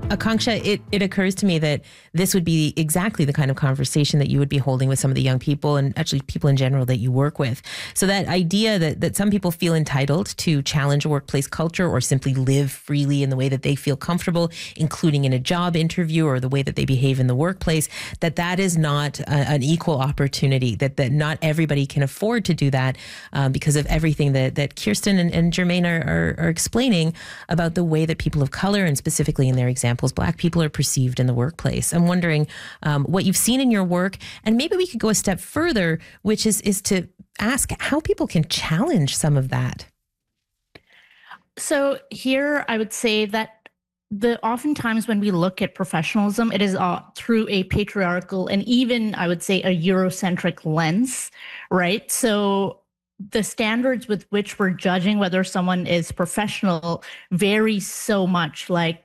Akanksha, it occurs to me that this would be exactly the kind of conversation that you would be holding with some of the young people and actually people in general that you work with. So that idea that some people feel entitled to challenge a workplace culture or simply live freely in the way that they feel comfortable, including in a job interview or the way that they behave in the workplace, that is not an equal opportunity, that not everybody can afford to do that because of everything that Kirsten and Jermaine are explaining about the way that people of color, and specifically in their examples, Black people, are perceived in the workplace. I'm wondering what you've seen in your work, and maybe we could go a step further, which is to ask how people can challenge some of that. So here I would say that oftentimes when we look at professionalism, it is through a patriarchal and even, I would say, a Eurocentric lens, right? So the standards with which we're judging whether someone is professional vary so much. Like